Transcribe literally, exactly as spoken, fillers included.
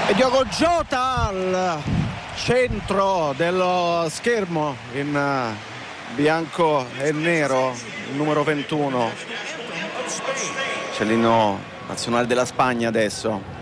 E Diogo Jota al centro dello schermo in bianco e nero, il numero ventuno. C'è l'inno nazionale della Spagna adesso.